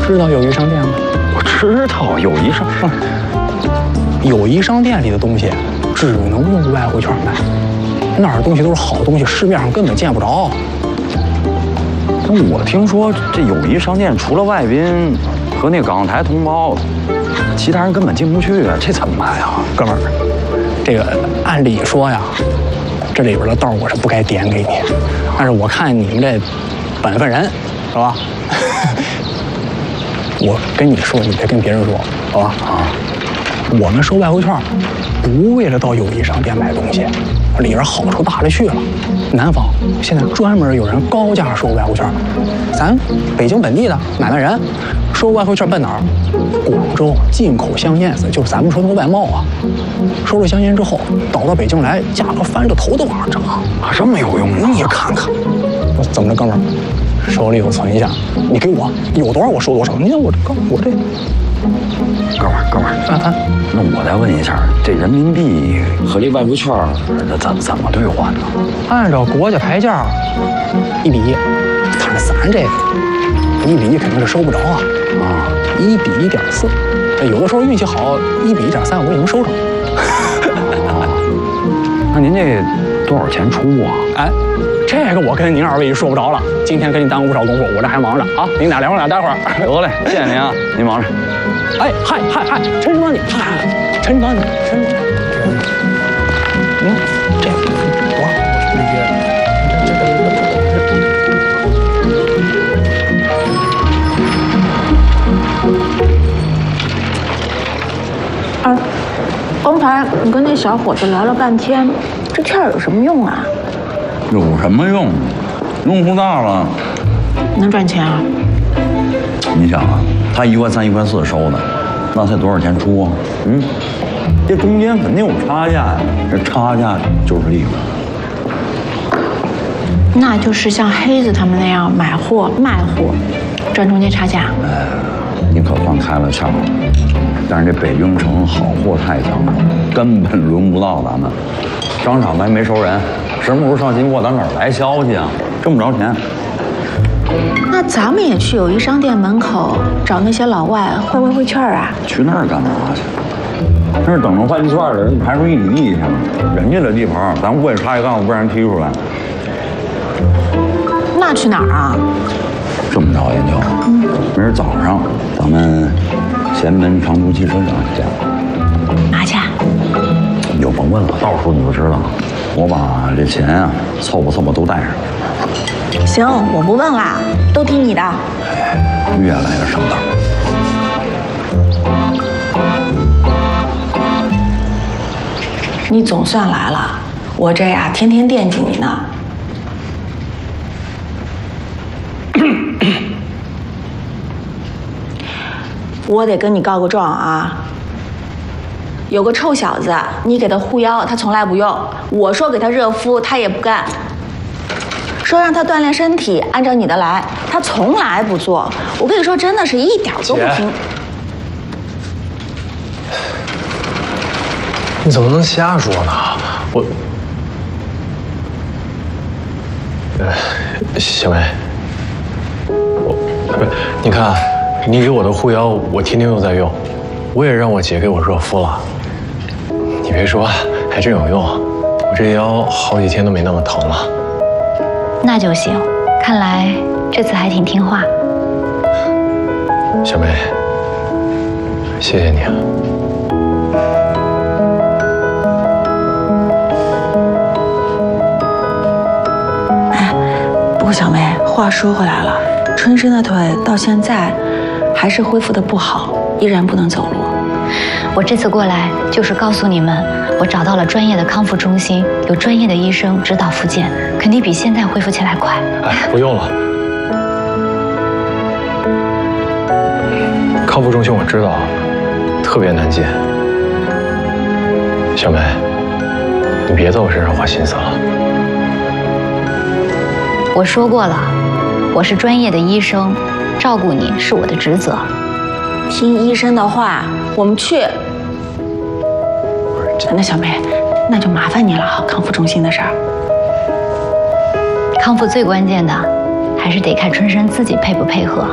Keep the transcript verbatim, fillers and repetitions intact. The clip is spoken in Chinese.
知道友谊商店吗？ 我知道友谊商， 友谊商店里的东西只能用外汇券买，那儿的东西都是好东西，市面上根本见不着。 但我听说这友谊商店除了外宾和那港台同胞，其他人根本进不去啊，这怎么办呀？ 哥们儿，这个按理说呀，这里边的道我是不该点给你，但是我看你们这本分人，是吧？我跟你说，你别跟别人说，好吧？啊，我们收外汇券，不为了到友谊商店买东西，里边好处大了去了。南方现在专门有人高价收外汇券，咱北京本地的买卖人收外汇券奔哪儿？广州进口香烟子，就是咱们说那个外贸啊。收了香烟之后，倒到北京来，价格翻着头都往上涨， 啊，这么有用啊！ 你看看，我怎么着，哥们儿？手里有存一下，你给我有多少我收多少。你看我这刚我这， 哥们儿哥们儿，啊啊，那我再问一下，这人民币和这外汇券这怎怎么兑换呢？ 按照国家牌价，一比一，但是咱这个一比一肯定是收不着啊啊，一比一点四，有的时候运气好，一比一点三我也能收着。 那您这多少钱出啊？ 哎。这个我跟您二位说不着了，今天给你耽误不少功夫，我这还忙着啊。您俩聊会儿，待会儿。 得嘞，谢谢您啊，您忙着。 哎，嗨嗨嗨，陈长你，嗨，陈长你，陈长你，嗯，这个多少？那个，这这个。啊，刚才你跟那小伙子聊了半天，这券有什么用啊？ 有什么用？用处大了， 能赚钱啊？ 你想啊，他一块三、一块四收的，那才多少钱出啊？嗯，这中间肯定有差价呀，这差价就是利润。 那就是像黑子他们那样买货卖货，赚中间差价。 哎，你可算开了窍了。但是这北京城好货太强了，根本轮不到咱们。商场还没收人。什么时候上新货，咱哪儿来消息啊？挣不着钱。 那咱们也去友谊商店门口找那些老外换外汇券啊？ 去那儿干嘛去？那是等着换券的人排出一里地去了，人家的地盘，咱过去插一杠子，不让人踢出来。 那去哪儿啊？ 这么着，研究，嗯，明儿早上咱们前门长途汽车上见。 哪去？ 你就甭问了，到时候你就知道。我把这钱啊凑吧凑吧都带上。 行，我不问啦，都听你的。 越来越上道。 你总算来了，我这呀天天惦记你呢。我得跟你告个状啊！有个臭小子，你给他护腰，他从来不用；我说给他热敷，他也不干；说让他锻炼身体，按照你的来，他从来不做。我跟你说，真的是一点都不听。 你怎么能瞎说呢？我，呃，小梅，我不是，你看，你给我的护腰，我天天都在用，我也让我姐给我热敷了。你别说，还真有用，我这腰好几天都没那么疼了。 那就行，看来这次还挺听话。 小梅，谢谢你啊。 不过小梅，话说回来了，春生的腿到现在还是恢复的不好，依然不能走路。 我这次过来就是告诉你们，我找到了专业的康复中心，有专业的医生指导复健，肯定比现在恢复起来快。 哎，不用了，康复中心我知道，特别难进。小梅，你别在我身上花心思了。 我说过了，我是专业的医生，照顾你是我的职责。 听医生的话，我们去。那小梅，那就麻烦你了，康复中心的事儿。 康复最关键的，还是得看春生自己配不配合。